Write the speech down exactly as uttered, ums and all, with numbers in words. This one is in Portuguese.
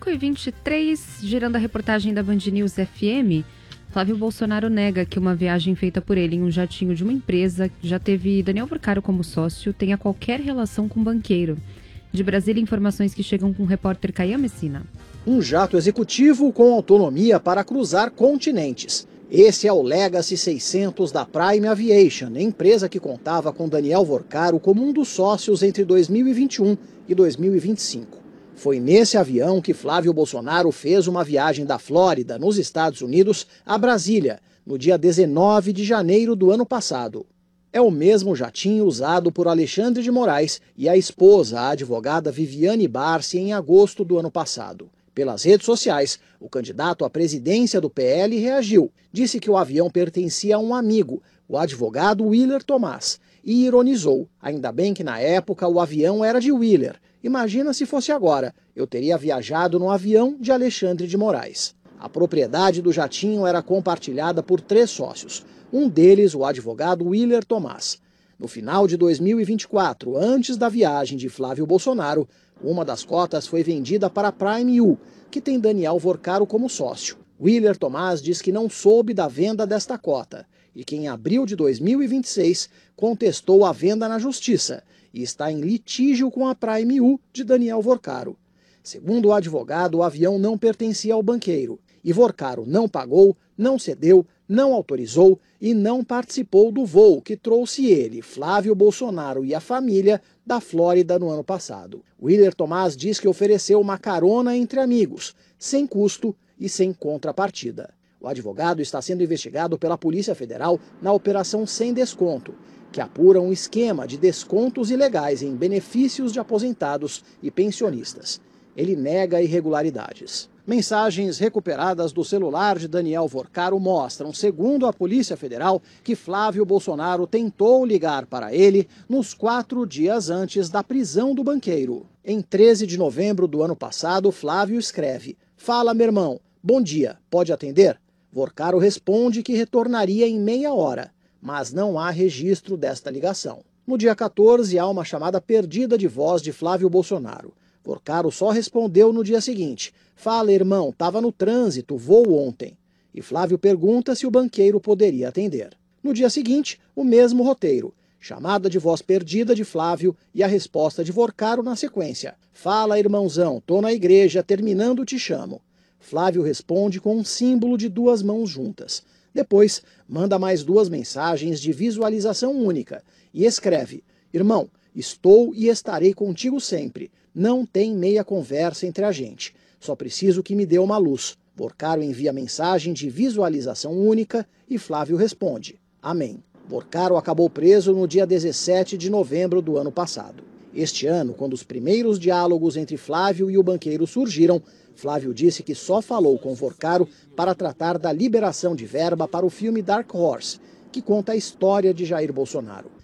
cinco e vinte e três, girando a reportagem da Band News F M, Flávio Bolsonaro nega que uma viagem feita por ele em um jatinho de uma empresa que já teve Daniel Vorcaro como sócio tenha qualquer relação com o banqueiro. De Brasília, informações que chegam com o repórter Caian Messina. Um jato executivo com autonomia para cruzar continentes. Esse é o Legacy seiscentos da Prime Aviation, empresa que contava com Daniel Vorcaro como um dos sócios entre dois mil e vinte e um e dois mil e vinte e cinco. Foi nesse avião que Flávio Bolsonaro fez uma viagem da Flórida, nos Estados Unidos, a Brasília, no dia dezenove de janeiro do ano passado. É o mesmo jatinho usado por Alexandre de Moraes e a esposa, a advogada Viviane Barsi, em agosto do ano passado. Pelas redes sociais, o candidato à presidência do P L reagiu, disse que o avião pertencia a um amigo, o advogado Willer Tomás, e ironizou: ainda bem que na época o avião era de Willer. Imagina se fosse agora, eu teria viajado no avião de Alexandre de Moraes. A propriedade do jatinho era compartilhada por três sócios, um deles o advogado Willer Tomás. No final de dois mil e vinte e quatro, antes da viagem de Flávio Bolsonaro, uma das cotas foi vendida para a Prime U, que tem Daniel Vorcaro como sócio. Willer Tomás diz que não soube da venda desta cota e que em abril de dois mil e vinte e seis contestou a venda na justiça e está em litígio com a Prime U de Daniel Vorcaro. Segundo o advogado, o avião não pertencia ao banqueiro e Vorcaro não pagou, não cedeu, não autorizou e não participou do voo que trouxe ele, Flávio Bolsonaro e a família da Flórida no ano passado. Willer Tomás diz que ofereceu uma carona entre amigos, sem custo e sem contrapartida. O advogado está sendo investigado pela Polícia Federal na Operação Sem Desconto, que apura um esquema de descontos ilegais em benefícios de aposentados e pensionistas. Ele nega irregularidades. Mensagens recuperadas do celular de Daniel Vorcaro mostram, segundo a Polícia Federal, que Flávio Bolsonaro tentou ligar para ele nos quatro dias antes da prisão do banqueiro. Em treze de novembro do ano passado, Flávio escreve: "Fala, meu irmão, bom dia, pode atender?" Vorcaro responde que retornaria em meia hora, mas não há registro desta ligação. No dia quatorze, há uma chamada perdida de voz de Flávio Bolsonaro. Vorcaro só respondeu no dia seguinte: "Fala, irmão, tava no trânsito, voo ontem." E Flávio pergunta se o banqueiro poderia atender. No dia seguinte, o mesmo roteiro: chamada de voz perdida de Flávio e a resposta de Vorcaro na sequência: "Fala, irmãozão, tô na igreja, terminando te chamo." Flávio responde com um símbolo de duas mãos juntas. Depois, manda mais duas mensagens de visualização única e escreve: "Irmão, estou e estarei contigo sempre. Não tem meia conversa entre a gente. Só preciso que me dê uma luz." Vorcaro envia mensagem de visualização única e Flávio responde: "Amém." Vorcaro acabou preso no dia dezessete de novembro do ano passado. Este ano, quando os primeiros diálogos entre Flávio e o banqueiro surgiram, Flávio disse que só falou com Vorcaro para tratar da liberação de verba para o filme Dark Horse, que conta a história de Jair Bolsonaro.